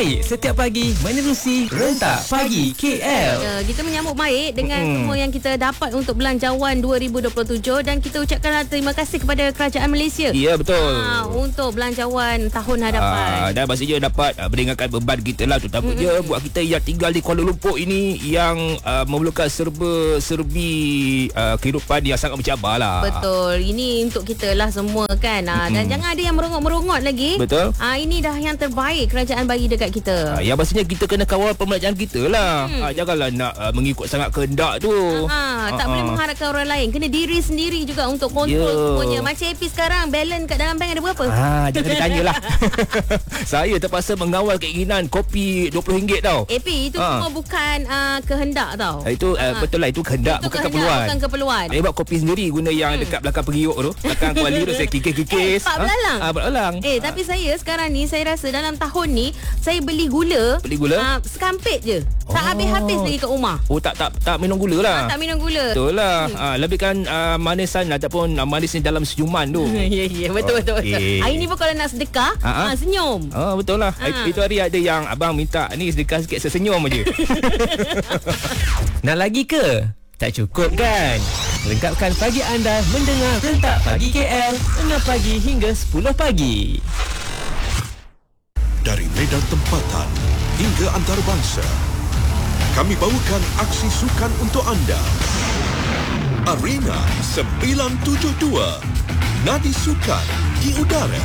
baik setiap pagi menerusi Rentak Pagi KL. Kita menyambut baik dengan semua yang kita dapat untuk Belanjawan 2027 dan kita ucapkanlah terima kasih kepada Kerajaan Malaysia. Ya, betul. Untuk Belanjawan tahun hadapan. Dan pastinya dapat meringankan beban kita lah, terutamanya buat kita yang tinggal di Kuala Lumpur ini yang memerlukan serba-serbi kehidupan yang sangat mencabar lah. Betul. Ini untuk kita lah semua kan. Dan jangan ada yang merungut-merungut lagi. Betul. Ini dah yang terbaik kerajaan bagi dekat kita. Yang pastinya kita kena kawal pembelanjaan kita lah. Janganlah nak mengikut sangat kehendak tu. Tak boleh mengharapkan orang lain. Kena diri sendiri juga untuk kontrol semuanya. Macam AP sekarang, balance kat dalam bank ada berapa? Jangan ditanya lah. Saya terpaksa mengawal keinginan kopi RM20 tau. AP itu semua bukan kehendak tau. Itu betul lah, itu kehendak, itu bukan kehendak, keperluan. bukan keperluan. Saya buat kopi sendiri guna yang dekat belakang periuk tu. Belakang kuali tu saya kikis-kikis. Pak belalang. Belalang. Tapi saya sekarang ni, saya rasa dalam tahun ni saya beli gula. Sekampit je. Tak habis-habis lagi kat rumah. Tak minum gula lah. Tak minum gula. Betul lah. Lebihkan manisan ataupun manis ni dalam senyuman tu. Ya, betul. Hari ni pun kalau nak sedekah, senyum. Betul lah. Itu hari ada yang abang minta ni sedekah sikit, saya senyum aje. Nak lagi ke? Tak cukup kan? Lengkapkan pagi anda mendengar Rentak Pagi KL 6 pagi hingga 10 pagi. Dari medan tempatan hingga antarabangsa, kami bawakan aksi sukan untuk anda. Arena 972, Nadi Sukan di Udara.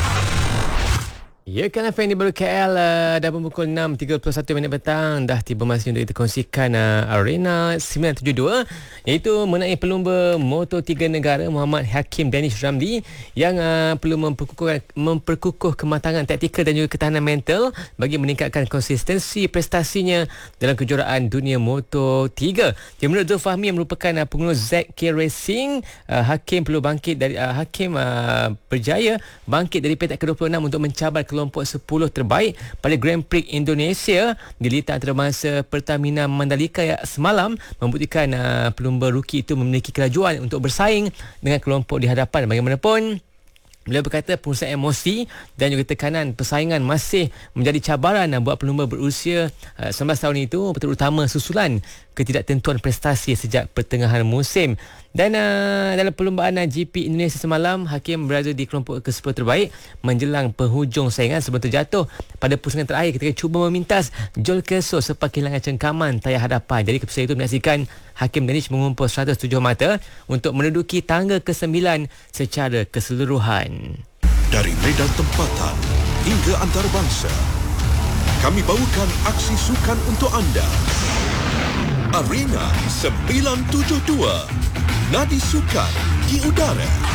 Ya, kan FM di Baru KL dah pukul 6.31 minit petang. Dah tiba masa untuk kita kongsikan Arena 972, iaitu mengenai pelumba Moto3 negara Muhammad Hakim Danish Ramli yang perlu memperkukuh kematangan taktikal dan juga ketahanan mental bagi meningkatkan konsistensi prestasinya dalam kejuaraan dunia Moto3. Yang menurut Zulfahmi yang merupakan pengurus ZK Racing, Hakim perlu bangkit dari berjaya bangkit dari peringkat ke-26 untuk mencabar kelompok 10 terbaik pada Grand Prix Indonesia di litar antarabangsa Pertamina Mandalika semalam, membuktikan pelumba rookie itu memiliki kelajuan untuk bersaing dengan kelompok di hadapan. Bagaimanapun, beliau berkata pengurusan emosi dan juga tekanan persaingan masih menjadi cabaran buat pelumba berusia 19 tahun itu, terutama susulan ketidaktentuan prestasi sejak pertengahan musim. Dan dalam perlumbaan GP Indonesia semalam, Hakim berada di kelompok ke-10 terbaik menjelang penghujung saingan sebelum terjatuh pada pusingan terakhir ketika cuba memintas Joel Keso sempat kehilangan cengkaman tayar hadapan. Jadi keputusan itu menyaksikan Hakim Danish mengumpul 107 mata untuk menduduki tangga ke-9 secara keseluruhan. Dari medan tempatan hingga antarabangsa, kami bawakan aksi sukan untuk anda. Arena 972, Nadi Sukan di Udara.